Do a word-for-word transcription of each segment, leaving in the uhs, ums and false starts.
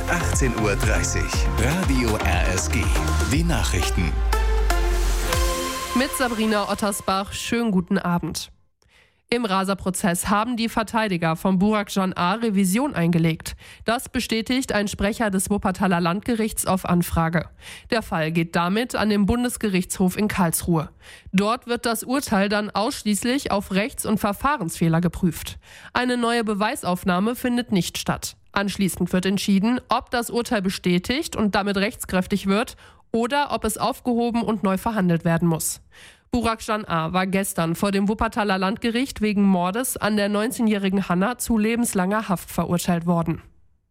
achtzehn Uhr dreißig. Radio R S G. Die Nachrichten. Mit Sabrina Ottersbach, schönen guten Abend. Im Rasa-Prozess haben die Verteidiger von Burak Can A. Revision eingelegt. Das bestätigt ein Sprecher des Wuppertaler Landgerichts auf Anfrage. Der Fall geht damit an den Bundesgerichtshof in Karlsruhe. Dort wird das Urteil dann ausschließlich auf Rechts- und Verfahrensfehler geprüft. Eine neue Beweisaufnahme findet nicht statt. Anschließend wird entschieden, ob das Urteil bestätigt und damit rechtskräftig wird oder ob es aufgehoben und neu verhandelt werden muss. Burak Can A. war gestern vor dem Wuppertaler Landgericht wegen Mordes an der neunzehnjährigen Hanna zu lebenslanger Haft verurteilt worden.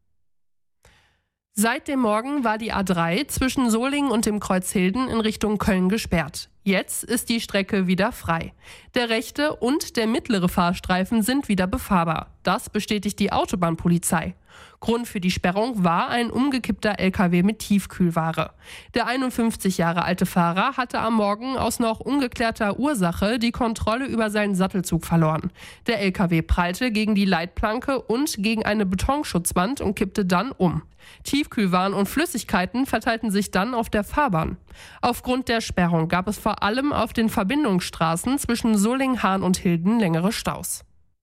Seit dem Morgen war die A drei zwischen Solingen und dem Kreuz Hilden in Richtung Köln gesperrt. Jetzt ist die Strecke wieder frei. Der rechte und der mittlere Fahrstreifen sind wieder befahrbar. Das bestätigt die Autobahnpolizei. Grund für die Sperrung war ein umgekippter L K W mit Tiefkühlware. Der einundfünfzig Jahre alte Fahrer hatte am Morgen aus noch ungeklärter Ursache die Kontrolle über seinen Sattelzug verloren. Der L K W prallte gegen die Leitplanke und gegen eine Betonschutzwand und kippte dann um. Tiefkühlwaren und Flüssigkeiten verteilten sich dann auf der Fahrbahn. Aufgrund der Sperrung gab es vor allem auf den Verbindungsstraßen zwischen Solingen, Hahn und Hilden längere Staus.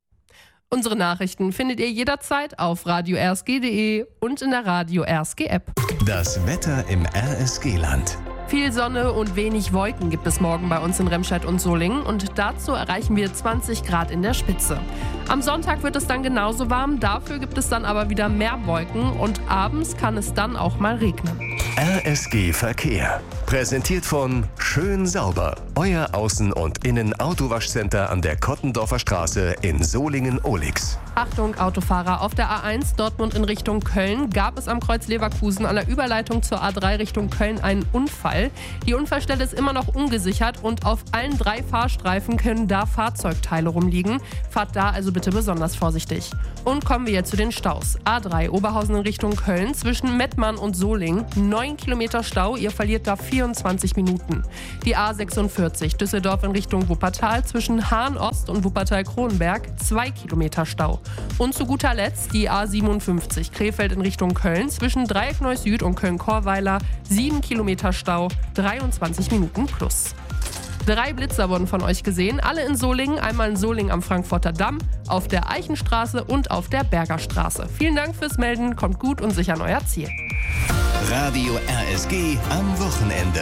Unsere Nachrichten findet ihr jederzeit auf radio r s g punkt d e und in der Radio R S G App. Das Wetter im R S G-Land. Viel Sonne und wenig Wolken gibt es morgen bei uns in Remscheid und Solingen und dazu erreichen wir zwanzig Grad in der Spitze. Am Sonntag wird es dann genauso warm, dafür gibt es dann aber wieder mehr Wolken und abends kann es dann auch mal regnen. R S G Verkehr. Präsentiert von Schön Sauber. Euer Außen- und Innen-Autowaschcenter an der Kottendorfer Straße in Solingen-Ohlix. Achtung Autofahrer, auf der A eins Dortmund in Richtung Köln gab es am Kreuz Leverkusen an der Überleitung zur A drei Richtung Köln einen Unfall. Die Unfallstelle ist immer noch ungesichert und auf allen drei Fahrstreifen können da Fahrzeugteile rumliegen. Fahrt da also bitte besonders vorsichtig. Und kommen wir jetzt zu den Staus. A drei Oberhausen in Richtung Köln zwischen Mettmann und Solingen. neun Kilometer Stau, ihr verliert da vierundzwanzig Minuten. Die A sechsundvierzig Düsseldorf in Richtung Wuppertal zwischen Hahn Ost und Wuppertal-Kronberg. zwei Kilometer Stau. Und zu guter Letzt die A siebenundfünfzig Krefeld in Richtung Köln zwischen Dreieck Neuss-Süd und Köln-Korweiler. sieben Kilometer Stau, dreiundzwanzig Minuten plus. Drei Blitzer wurden von euch gesehen, alle in Solingen, einmal in Solingen am Frankfurter Damm, auf der Eichenstraße und auf der Bergerstraße. Vielen Dank fürs Melden, kommt gut und sicher an euer Ziel. Radio R S G am Wochenende.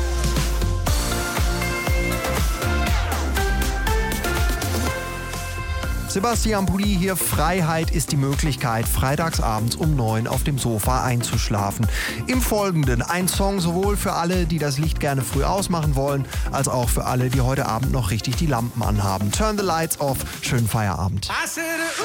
Sebastian Pulli hier. Freiheit ist die Möglichkeit, freitagsabends um neun auf dem Sofa einzuschlafen. Im Folgenden ein Song sowohl für alle, die das Licht gerne früh ausmachen wollen, als auch für alle, die heute Abend noch richtig die Lampen anhaben. Turn the lights off. Schönen Feierabend.